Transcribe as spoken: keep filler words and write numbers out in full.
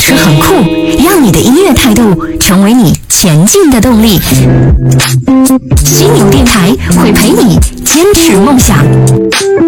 持很酷，让你的音乐态度成为你前进的动力。犀牛电台会陪你坚持梦想。